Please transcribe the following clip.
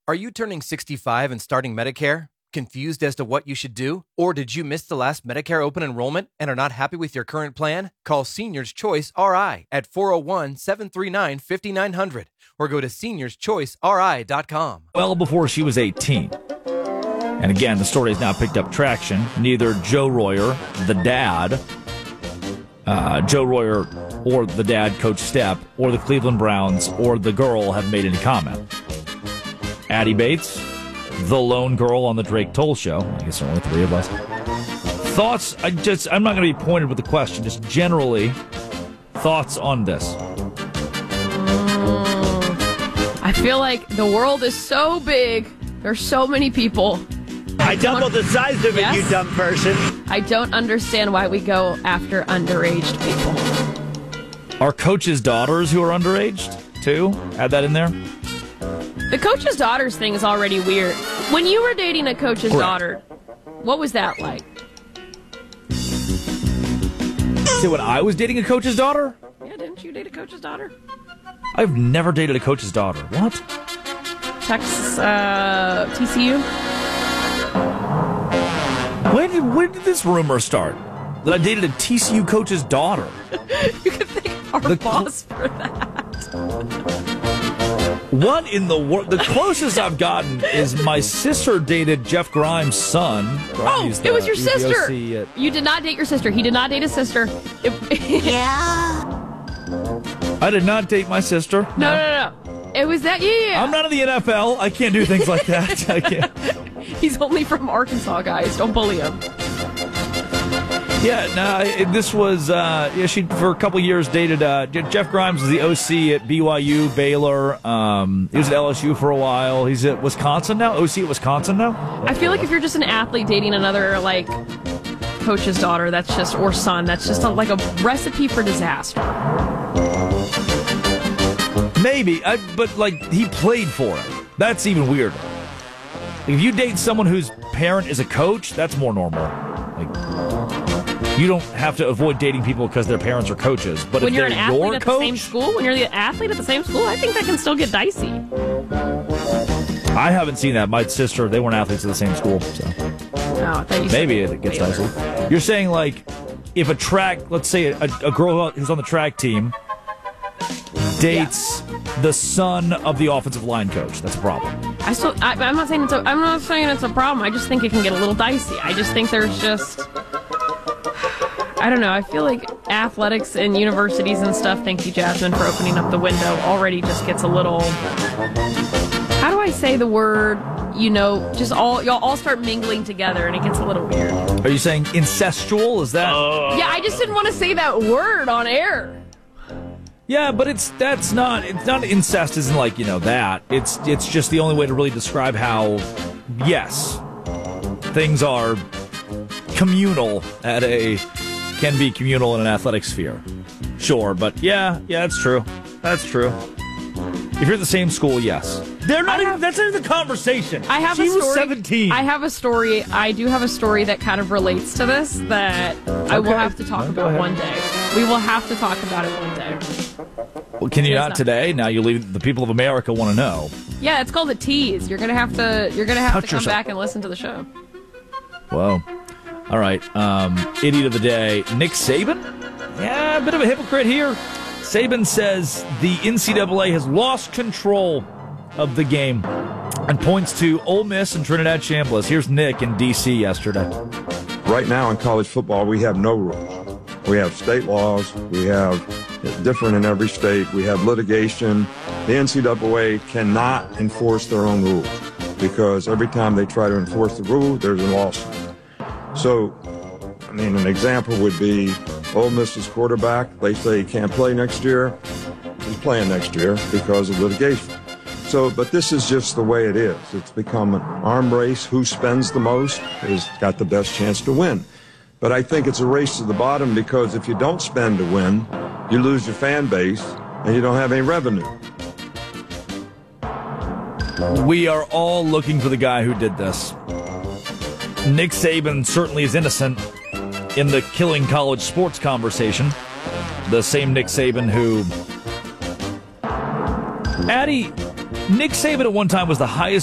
Are you turning 65 and starting Medicare? Confused as to what you should do? Or did you miss the last Medicare open enrollment and are not happy with your current plan? Call Seniors Choice RI at 401-739-5900 or go to seniorschoiceri.com. Well before she was 18. And again, the story has now picked up traction. Neither Joe Royer, the dad, Joe Royer or the dad, Coach Stepp, or the Cleveland Browns, or the girl have made any comment. Addie Bates, the lone girl on the Drake Toll Show. I guess there are only three of us. Thoughts? I'm not going to be pointed with the question. Just generally, thoughts on this. I feel like the world is so big. There's so many people. I doubled the size of it, Yes. you dumb person. I don't understand why we go after underage people. Are coaches' daughters who are underaged, too? Add that in there. The coach's daughter's thing is already weird. When you were dating a coach's Correct. daughter, what was that like? Say, when I was dating a coach's daughter? Yeah, didn't you date a coach's daughter? I've never dated a coach's daughter. What? Texas, TCU? When did this rumor start? That I dated a TCU coach's daughter? You could thank our boss for that. What in the world? The closest I've gotten is my sister dated Jeff Grimes' son. Oh, it was your sister. You You did not date your sister. He did not date his sister. I did not date my sister. No. It was that, yeah. I'm not in the NFL. I can't do things like that. I can't. He's only from Arkansas, guys. Don't bully him. Yeah, no, this was, she for a couple years dated, Jeff Grimes was the OC at BYU, Baylor. He was at LSU for a while. He's at Wisconsin now, OC at Wisconsin now. I feel like if you're just an athlete dating another, like, coach's daughter, that's just, or son, that's just like a recipe for disaster. Maybe, but like, he played for him. That's even weirder. If you date someone whose parent is a coach, that's more normal. Like, you don't have to avoid dating people because their parents are coaches. But When if you're they're an athlete your at coach, the same school, when you're the athlete at the same school, I think that can still get dicey. I haven't seen that. My sister, they weren't athletes at the same school, so Oh, I thought you maybe said it gets Baylor. dicey. You're saying, like, if a track, let's say a girl who's on the track team dates the son of the offensive line coach, that's a problem. I'm not saying it's a problem. I just think it can get a little dicey. I just think there's just, I don't know. I feel like athletics and universities and stuff, thank you, Jasmine, for opening up the window, already just gets a little, how do I say the word, just y'all all start mingling together and it gets a little weird. Are you saying incestual? Is that? Yeah, I just didn't want to say that word on air. Yeah, but it's not incest isn't like, that. It's just the only way to really describe how, yes, things are communal can be communal in an athletic sphere. Sure, but yeah, that's true. That's true. If you're at the same school, yes. That's not even the conversation. She was 17. I have a story. I do have a story that kind of relates to this that I will have to talk about one day. We will have to talk about it one day. Well, can you not today? Now you leave the people of America want to know. Yeah, it's called a tease. You're gonna have to come back and listen to the show. Whoa. All right. Idiot of the day. Nick Saban? Yeah, a bit of a hypocrite here. Saban says the NCAA has lost control of the game and points to Ole Miss and Trinidad Chambliss. Here's Nick in D.C. yesterday. Right now in college football, we have no rules. We have state laws. We have different in every state. We have litigation. The NCAA cannot enforce their own rules because every time they try to enforce the rule, there's a lawsuit. So, an example would be Ole Miss's quarterback. They say he can't play next year. He's playing next year because of litigation. So, but this is just the way it is. It's become an arm race. Who spends the most has got the best chance to win. But I think it's a race to the bottom because if you don't spend to win, you lose your fan base and you don't have any revenue. We are all looking for the guy who did this. Nick Saban certainly is innocent in the killing college sports conversation. The same Nick Saban who... Nick Saban at one time was the highest